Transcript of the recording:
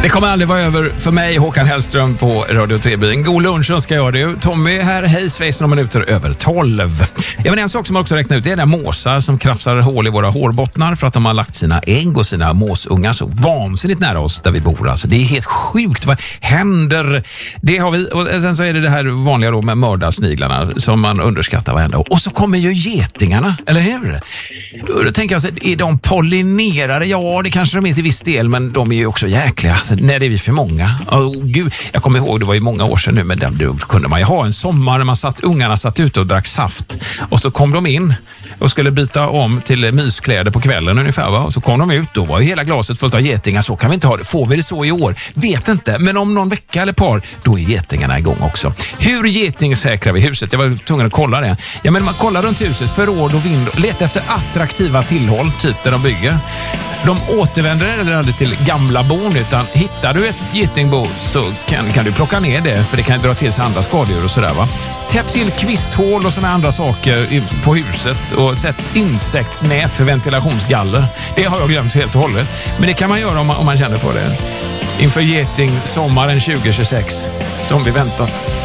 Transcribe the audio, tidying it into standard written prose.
Det kommer aldrig vara över för mig, Håkan Hellström på Radio 3. En god lunch önskar jag dig. Tommy här, hej Svejs, några minuter över 12. Ja, men en sak som man också räknar ut är det måsar som krafsar hål i våra hårbottnar för att de har lagt sina ägg och sina måsungar så vansinnigt nära oss där vi bor. Alltså, det är helt sjukt vad händer. Det har vi, och sen så är det här vanliga då med mördarsniglarna som man underskattar varenda år. Och så kommer ju getingarna, eller hur? Då tänker jag så är de pollinerare? Ja, det kanske de är till viss del, men de är ju också jäkliga. Alltså, när det är vi för många. Gud, jag kommer ihåg, det var ju många år sedan nu, men då kunde man ju ha en sommar när ungarna satt ute och drack saft. Och så kom de in och skulle byta om till myskläder på kvällen ungefär, va? Och så kom de ut, då var ju hela glaset fullt av getingar. Så kan vi inte ha det. Får vi det så i år? Vet inte, men om någon vecka eller par, då är getingarna igång också. Hur getingsäkrar vi huset? Jag var tvungen att kolla det. Ja, men man kollar runt huset, förråd och vind, leta efter attraktiva tillhåll, typ där de bygger. De återvänder aldrig till gamla bon, utan hittar du ett getingbo så kan du plocka ner det, för det kan dra till sig andra skadedjur och sådär, va. Täpp till kvisthål och sådana andra saker på huset och sätt insektsnät för ventilationsgaller. Det har jag glömt helt och hållet, men det kan man göra om man känner för det. Inför geting sommaren 2026 som vi väntat.